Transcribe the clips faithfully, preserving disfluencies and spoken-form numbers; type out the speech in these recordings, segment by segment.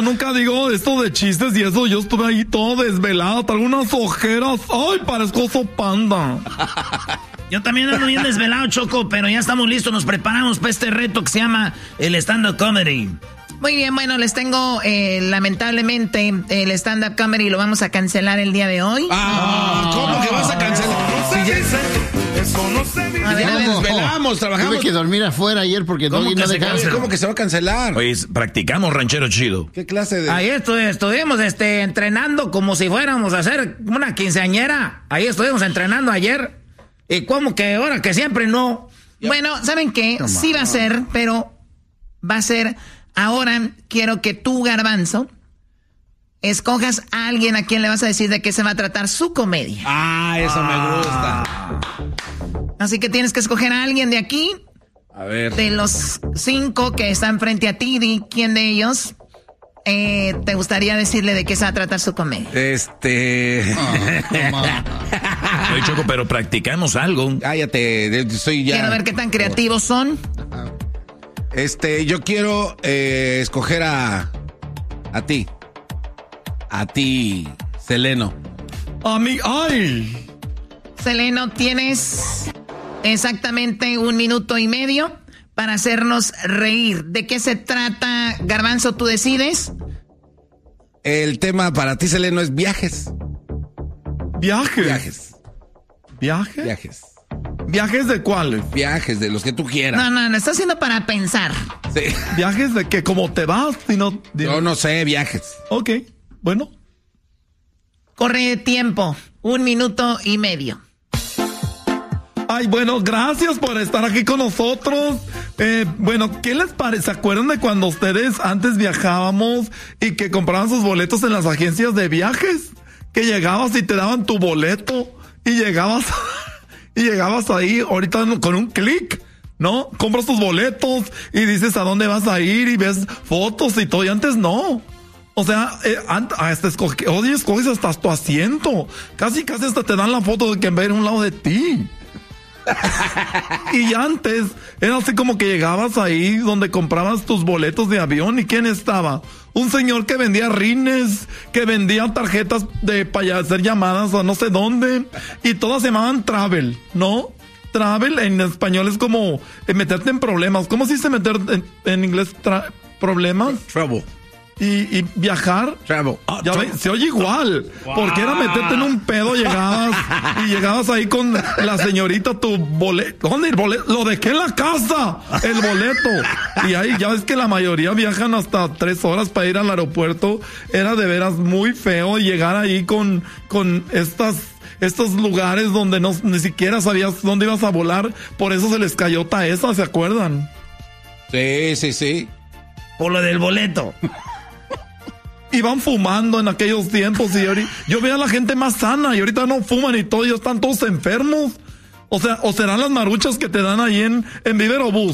nunca digo esto de chistes y eso. Yo estuve ahí todo desvelado, traigo unas ojeras. Ay, parezco oso panda. Yo también ando bien desvelado, Choco, pero ya estamos listos, nos preparamos para este reto que se llama el stand-up comedy. Muy bien, bueno, les tengo, eh, lamentablemente, el stand-up comedy lo vamos a cancelar el día de hoy. Ah, ¿cómo que vas a cancelar? No sé, eso no se dice. A ver, a ver. Nos desvelamos, trabajamos. Tuve que dormir afuera ayer porque ¿Cómo, Doggy que no se dejaba. cancela? ¿Cómo que se va a cancelar? Oye, practicamos ranchero chido. ¿Qué clase de...? Ahí estu- estuvimos este, entrenando como si fuéramos a hacer una quinceañera. Ahí estuvimos entrenando ayer. ¿Y cómo que ahora que siempre no? Bueno, ¿saben qué? Sí va a ser, pero va a ser... Ahora quiero que tú, Garbanzo, escojas a alguien a quien le vas a decir de qué se va a tratar su comedia. Ah, eso ah. me gusta. Así que tienes que escoger a alguien de aquí. A ver. De los cinco que están frente a ti, di quién de ellos eh, te gustaría decirle de qué se va a tratar su comedia. Este... Oh, Oye, Choco, pero practicamos algo. Cállate, soy ya... Quiero ver qué tan creativos son. Este, yo quiero eh, escoger a... A ti. A ti, Seleno. A mí, ay. Seleno, tienes exactamente un minuto y medio para hacernos reír. ¿De qué se trata, Garbanzo? ¿Tú decides? El tema para ti, Seleno, es viajes. ¿Viajes? Viajes. ¿Viajes? Viajes. ¿Viajes de cuáles? Viajes, de los que tú quieras. No, no, lo está haciendo para pensar. Sí. ¿Viajes de qué? ¿Cómo te vas? Si no, Yo no sé, viajes. Ok, bueno. Corre tiempo, un minuto y medio. Ay, bueno, gracias por estar aquí con nosotros. Eh, bueno, ¿qué les parece? ¿Se acuerdan de cuando ustedes antes viajábamos y que compraban sus boletos en las agencias de viajes? Que llegabas y te daban tu boleto y llegabas... Y llegabas ahí, ahorita con un clic, ¿no? Compras tus boletos y dices a dónde vas a ir y ves fotos y todo. Y antes no. O sea, eh, hasta escoge, oye, escoges hasta tu asiento. Casi, casi hasta te dan la foto de quien va a ir a un lado de ti. Y antes era así como que llegabas ahí donde comprabas tus boletos de avión. ¿Y quién estaba? Un señor que vendía rines, que vendía tarjetas de para hacer llamadas a no sé dónde. Y todas se llamaban Travel, ¿no? Travel en español es como eh, meterte en problemas. ¿Cómo se dice meter en, en inglés tra- problemas? Trouble. Y, y viajar, Travel. oh, ya ves, se oye igual, wow. Porque era meterte en un pedo, llegabas y llegabas ahí con la señorita, tu boleto, ¿dónde el boleto? Lo dejé en la casa, el boleto, y ahí ya ves que la mayoría viajan hasta tres horas para ir al aeropuerto. Era de veras muy feo llegar ahí con, con estas, estos lugares donde no, ni siquiera sabías dónde ibas a volar, por eso se les cayó Taesa, ¿se acuerdan? Sí, sí, sí. Por lo del boleto. Iban fumando en aquellos tiempos y ahorita, yo veía a la gente más sana y ahorita no fuman y todo, y están todos enfermos. O sea, o serán las maruchas que te dan ahí en, en Viverobús.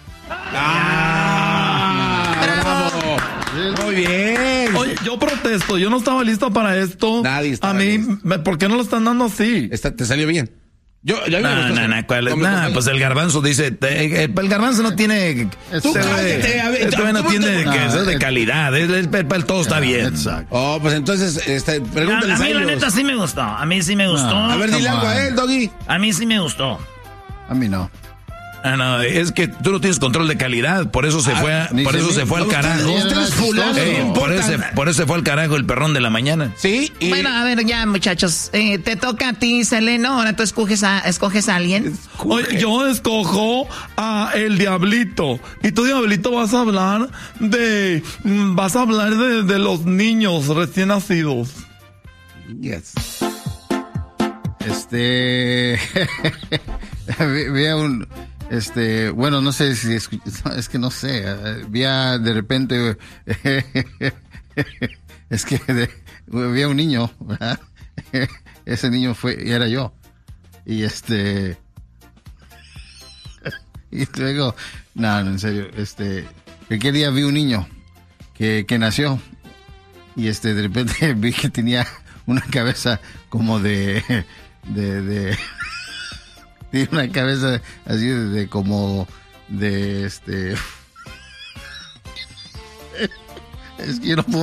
¡Ah! ¡Bravo! Muy bien. Oye, yo protesto, yo no estaba listo para esto. Nadie estaba A mí, listo. ¿por qué no lo están dando así? Esta, ¿te salió bien? Yo, yo no, no, no, no, ¿cuál es? Nah, pues el garbanzo dice, te, el, el garbanzo no tiene, tú cállate, a ver, esto no tiene no, que ser de calidad, el, el, el, el todo está bien. Exacto. Oh, pues entonces, este, pregúntale a, a mí a la neta sí me gustó, a mí sí me gustó. No, a ver, dile algo a él, Doggy. A mí sí me gustó. A mí no. Ah, no, es que tú no tienes control de calidad, por eso se ah, fue, a, por eso se fue al carajo. Ey, por, ese, por eso se fue al carajo el perrón de la mañana. Sí. Y... Bueno, a ver, ya muchachos, eh, te toca a ti, Seleno, ahora tú escoges a, escoges a alguien. Oye, yo escojo a el Diablito. Y tú, Diablito, vas a hablar de, vas a hablar de, de los niños recién nacidos. Yes. Este, vi a un... Este, bueno, no sé si es, es que no sé, vi a, de repente, es que de, vi a un niño, ¿verdad? Ese niño fue, y era yo, y este, y luego, no, no, en serio, este, aquel día vi un niño que, que nació, y este, de repente vi que tenía una cabeza como de, de, de, tiene una cabeza así de, de como de este es que yo no puedo